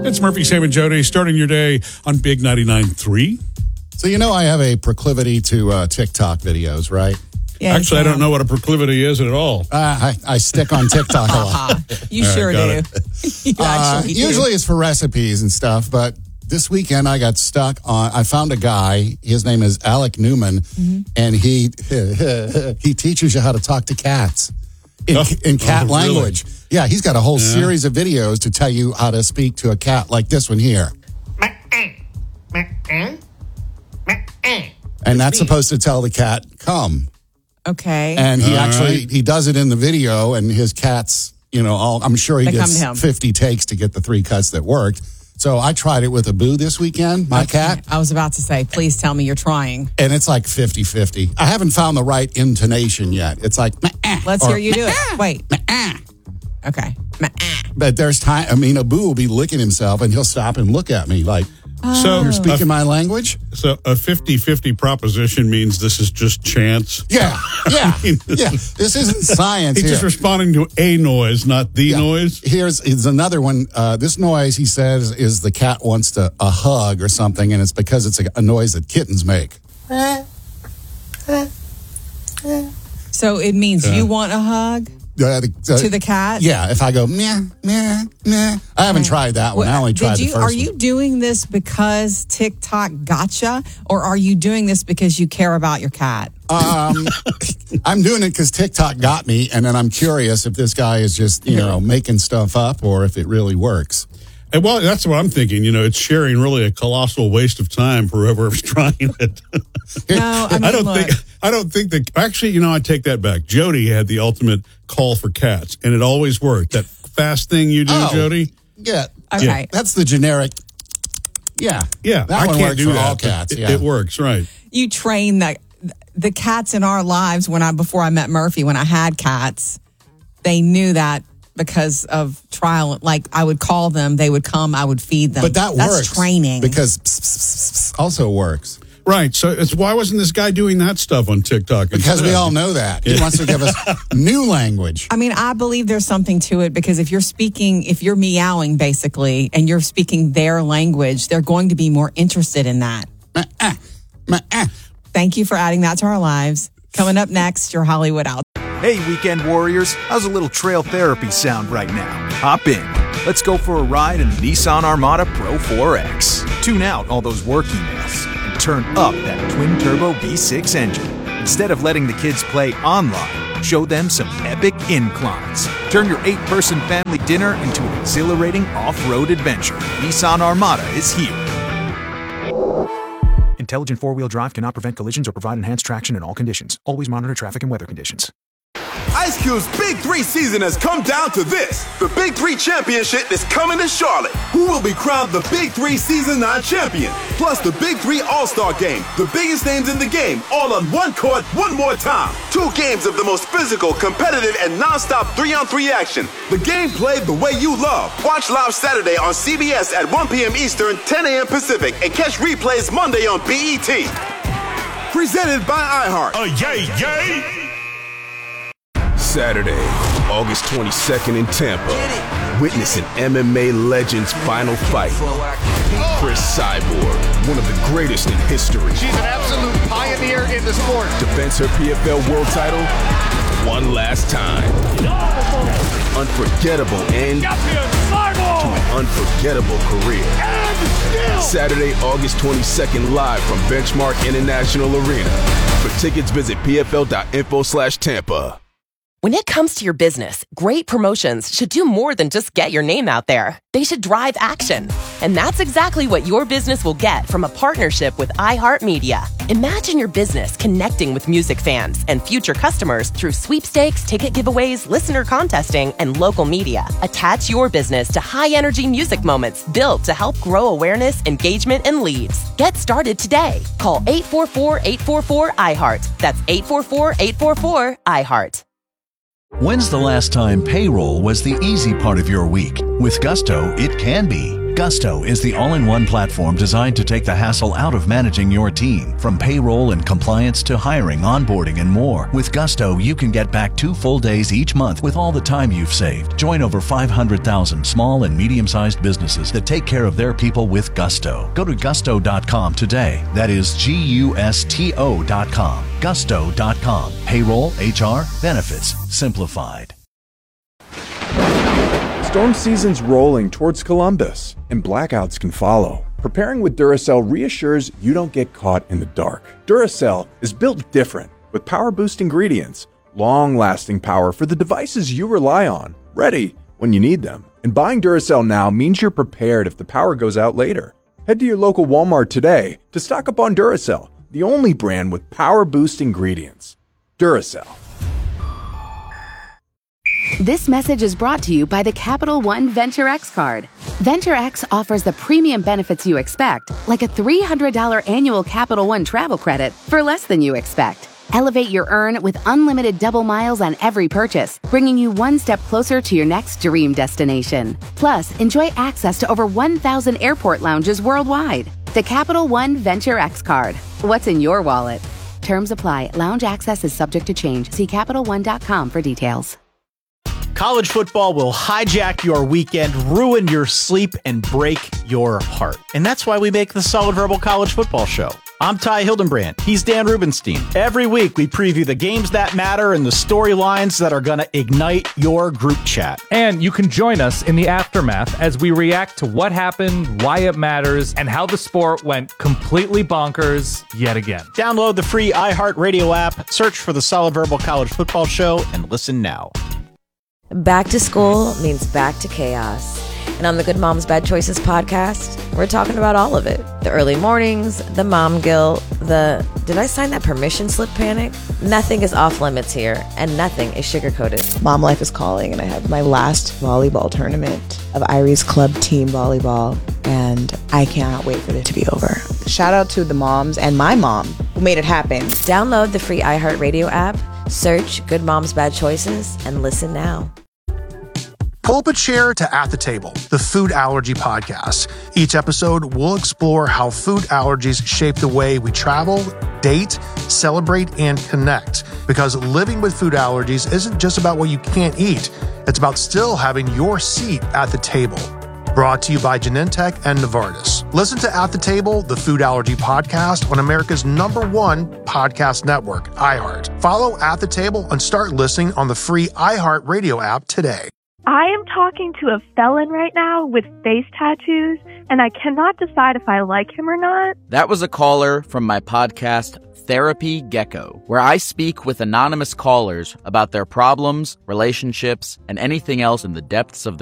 It's Murphy, Sam, and Jody starting your day on Big 99.3. So I have a proclivity to TikTok videos, right? Yeah, Actually, I don't know what a proclivity is at all. I stick on TikTok a lot. You sure do. You actually do. Usually it's for recipes and stuff, but this weekend I got stuck on. I found a guy. His name is Alec Newman, and he teaches you how to talk to cats in cat language. Really? Yeah, he's got a whole series of videos to tell you how to speak to a cat, like this one here. And that's supposed to tell the cat, come. Okay. And he does it in the video, and his cats, I'm sure he gets 50 takes to get the 3 cuts that worked. So I tried it with Abu this weekend, my cat. I was about to say, please tell me you're trying. And it's like 50-50. I haven't found the right intonation yet. It's like, let's hear you do it. Wait. Okay. But there's time. Abu will be licking himself, and he'll stop and look at me like, So you're speaking my language? So a 50-50 proposition means this is just chance. Yeah. This isn't science. He's just responding to a noise, not the noise. Here's another one. This noise, he says, is the cat wants a hug or something, and it's because it's a noise that kittens make. So it means you want a hug? To the cat? Yeah, if I go, meh, meh, meh. I haven't tried that one. I only tried the first one. Are you doing this because TikTok gotcha, or are you doing this because you care about your cat? I'm doing it because TikTok got me, and then I'm curious if this guy is just, making stuff up or if it really works. And well, that's what I'm thinking. It's sharing really a colossal waste of time for whoever's trying it. No, I don't think that. Actually, I take that back. Jody had the ultimate call for cats, and it always worked. That fast thing you do, Jody. Yeah. Okay. Yeah, that's the generic. Yeah. Yeah. That I one can't works do for that. all cats. It works, right? You train the cats in our lives. Before I met Murphy, when I had cats, they knew that. Because of trial, like I would call them, they would come, I would feed them. But that's works. Training. Because pss, pss, pss also works. Right. So why wasn't this guy doing that stuff on TikTok? Because we all know that. He wants to give us new language. I believe there's something to it because if you're meowing basically, and you're speaking their language, they're going to be more interested in that. Thank you for adding that to our lives. Coming up next, your Hollywood Out. Hey, weekend warriors, how's a little trail therapy sound right now? Hop in. Let's go for a ride in the Nissan Armada Pro 4X. Tune out all those work emails and turn up that twin-turbo V6 engine. Instead of letting the kids play online, show them some epic inclines. Turn your 8-person family dinner into an exhilarating off-road adventure. Nissan Armada is here. Intelligent four-wheel drive cannot prevent collisions or provide enhanced traction in all conditions. Always monitor traffic and weather conditions. Ice Cube's Big 3 season has come down to this. The Big 3 Championship is coming to Charlotte. Who will be crowned the Big 3 Season 9 champion? Plus the Big 3 All-Star Game. The biggest names in the game, all on one court, one more time. 2 games of the most physical, competitive, and non-stop 3-on-3 action. The game played the way you love. Watch live Saturday on CBS at 1 p.m. Eastern, 10 a.m. Pacific, and catch replays Monday on BET. Presented by iHeart. Yay! Saturday, August 22nd in Tampa. Witness an MMA legend's final fight. Chris Cyborg, one of the greatest in history. She's an absolute pioneer in the sport. Defends her PFL world title one last time. Unforgettable end to an unforgettable career. Saturday, August 22nd, live from Benchmark International Arena. For tickets, visit pfl.info/Tampa. When it comes to your business, great promotions should do more than just get your name out there. They should drive action. And that's exactly what your business will get from a partnership with iHeartMedia. Imagine your business connecting with music fans and future customers through sweepstakes, ticket giveaways, listener contesting, and local media. Attach your business to high-energy music moments built to help grow awareness, engagement, and leads. Get started today. Call 844-844-iHeart. That's 844-844-iHeart. When's the last time payroll was the easy part of your week? With Gusto, it can be. Gusto is the all-in-one platform designed to take the hassle out of managing your team. From payroll and compliance to hiring, onboarding, and more. With Gusto, you can get back 2 full days each month with all the time you've saved. Join over 500,000 small and medium-sized businesses that take care of their people with Gusto. Go to gusto.com today. That is Gusto.com. Gusto.com. Payroll, HR, benefits, simplified. Storm season's rolling towards Columbus, and blackouts can follow. Preparing with Duracell reassures you don't get caught in the dark. Duracell is built different, with power-boost ingredients, long-lasting power for the devices you rely on, ready when you need them. And buying Duracell now means you're prepared if the power goes out later. Head to your local Walmart today to stock up on Duracell, the only brand with power-boost ingredients. Duracell. This message is brought to you by the Capital One Venture X card. Venture X offers the premium benefits you expect, like a $300 annual Capital One travel credit for less than you expect. Elevate your earn with unlimited double miles on every purchase, bringing you one step closer to your next dream destination. Plus, enjoy access to over 1,000 airport lounges worldwide. The Capital One Venture X card. What's in your wallet? Terms apply. Lounge access is subject to change. See CapitalOne.com for details. College football will hijack your weekend, ruin your sleep, and break your heart. And that's why we make the Solid Verbal College Football Show. I'm Ty Hildenbrand. He's Dan Rubenstein. Every week, we preview the games that matter and the storylines that are going to ignite your group chat. And you can join us in the aftermath as we react to what happened, why it matters, and how the sport went completely bonkers yet again. Download the free iHeartRadio app, search for the Solid Verbal College Football Show, and listen now. Back to school means back to chaos. And on the Good Moms Bad Choices podcast, we're talking about all of it. The early mornings, the mom guilt, the did I sign that permission slip panic? Nothing is off limits here, and nothing is sugar-coated. Mom life is calling, and I have my last volleyball tournament of Irie's Club Team Volleyball, and I cannot wait for it to be over. Shout out to the moms and my mom who made it happen. Download the free iHeartRadio app, search Good Moms Bad Choices, and listen now. Pull up a chair to At the Table, the food allergy podcast. Each episode, we'll explore how food allergies shape the way we travel, date, celebrate, and connect. Because living with food allergies isn't just about what you can't eat. It's about still having your seat at the table. Brought to you by Genentech and Novartis. Listen to At the Table, the food allergy podcast on America's #1 podcast network, iHeart. Follow At the Table and start listening on the free iHeart Radio app today. I am talking to a felon right now with face tattoos, and I cannot decide if I like him or not. That was a caller from my podcast, Therapy Gecko, where I speak with anonymous callers about their problems, relationships, and anything else in the depths of their